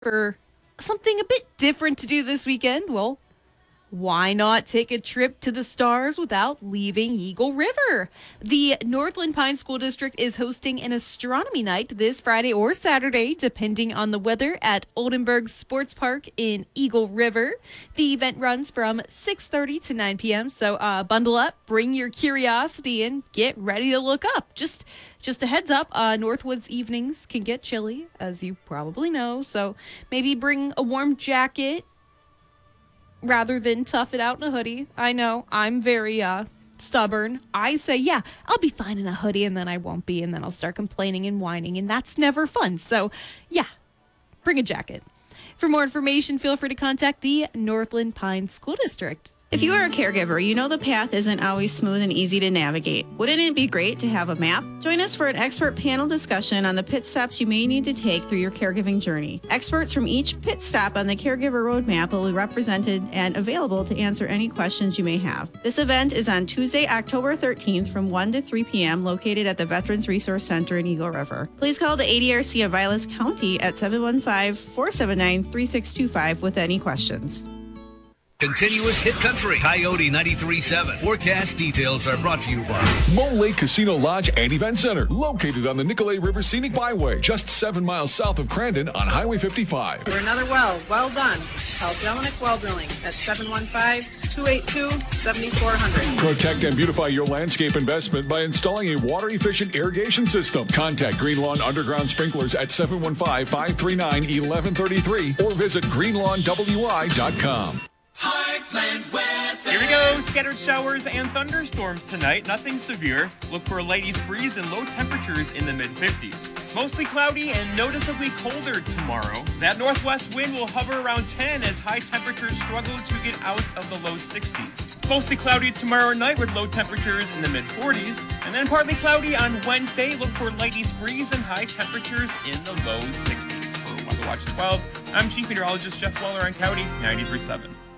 for something a bit different to do this weekend, well, why not take a trip to the stars without leaving Eagle River? The Northland Pines School District is hosting an astronomy night this Friday or Saturday, depending on the weather, at Oldenburg Sports Park in Eagle River. The event runs from 6:30 to 9 p.m., so bundle up, bring your curiosity, and get ready to look up. Just a heads up, Northwoods evenings can get chilly, as you probably know, so maybe bring a warm jacket rather than tough it out in a hoodie. I know, I'm very stubborn. I say, yeah, I'll be fine in a hoodie, and then I won't be, and then I'll start complaining and whining, and that's never fun. So, yeah, bring a jacket. For more information, feel free to contact the Northland Pines School District. If you are a caregiver, you know the path isn't always smooth and easy to navigate. Wouldn't it be great to have a map? Join us for an expert panel discussion on the pit stops you may need to take through your caregiving journey. Experts from each pit stop on the Caregiver Roadmap will be represented and available to answer any questions you may have. This event is on Tuesday, October 13th from 1 to 3 p.m. located at the Veterans Resource Center in Eagle River. Please call the ADRC of Vilas County at 715-479-3625 with any questions. Continuous hit country, Coyote 93.7. Forecast details are brought to you by Mole Lake Casino Lodge and Event Center, located on the Nicolay River Scenic Byway, just 7 miles south of Crandon on Highway 55. For another well done. Call Jelinek Well Drilling at 715-282-7400. Protect and beautify your landscape investment by installing a water-efficient irrigation system. Contact Green Lawn Underground Sprinklers at 715-539-1133 or visit greenlawnwi.com. Heartland weather. Here we go. Scattered showers and thunderstorms tonight. Nothing severe. Look for a light east breeze and low temperatures in the mid-50s. Mostly cloudy and noticeably colder tomorrow. That northwest wind will hover around 10 as high temperatures struggle to get out of the low 60s. Mostly cloudy tomorrow night with low temperatures in the mid-40s. And then partly cloudy on Wednesday. Look for light east breeze and high temperatures in the low 60s. For Weather Watch 12, I'm Chief Meteorologist Jeff Weller on Coyote 93.7.